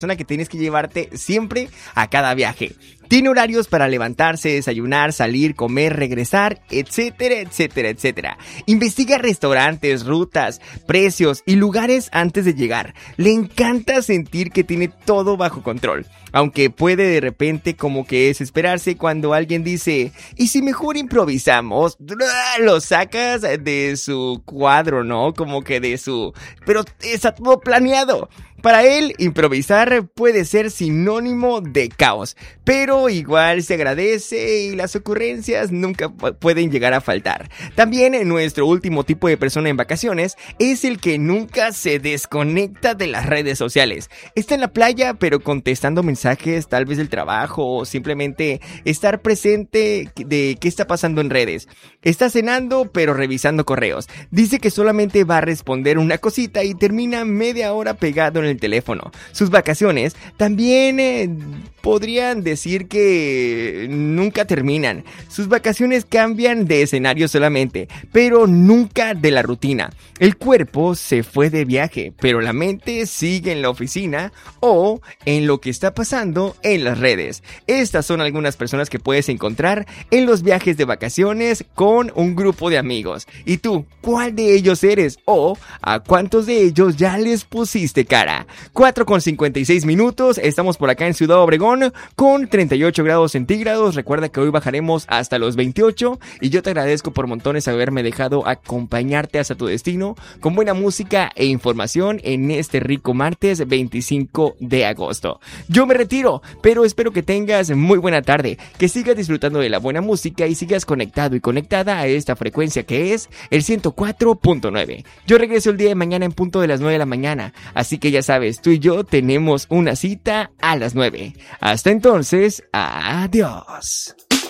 persona que tienes que llevarte siempre a cada viaje. Tiene horarios para levantarse, desayunar, salir, comer, regresar, etcétera, etcétera, etcétera. Investiga restaurantes, rutas, precios y lugares antes de llegar. Le encanta sentir que tiene todo bajo control. Aunque puede de repente como que desesperarse cuando alguien dice, ¿y si mejor improvisamos? Lo sacas de su cuadro, ¿no? Como que de su... Pero está todo planeado. Para él, improvisar puede ser sinónimo de caos, pero igual se agradece y las ocurrencias nunca pueden llegar a faltar. También nuestro último tipo de persona en vacaciones es el que nunca se desconecta de las redes sociales. Está en la playa, pero contestando mensajes tal vez del trabajo o simplemente estar presente de qué está pasando en redes. Está cenando, pero revisando correos. Dice que solamente va a responder una cosita y termina media hora pegado en el teléfono. Sus vacaciones también podrían decir que nunca terminan. Sus vacaciones cambian de escenario solamente, pero nunca de la rutina. El cuerpo se fue de viaje, pero la mente sigue en la oficina o en lo que está pasando en las redes. Estas son algunas personas que puedes encontrar en los viajes de vacaciones con un grupo de amigos. ¿Y tú, cuál de ellos eres? ¿O a cuántos de ellos ya les pusiste cara? 4:56 estamos por acá en Ciudad Obregón con 38 grados centígrados. Recuerda que hoy bajaremos hasta los 28 y yo te agradezco por montones haberme dejado acompañarte hasta tu destino con buena música e información en este rico martes 25 de agosto. Yo me retiro, pero espero que tengas muy buena tarde, que sigas disfrutando de la buena música y sigas conectado y conectada a esta frecuencia que es el 104.9. Yo regreso el día de mañana en punto de las 9 de la mañana, así que ya sabes, tú y yo tenemos una cita a las 9. Hasta entonces, adiós.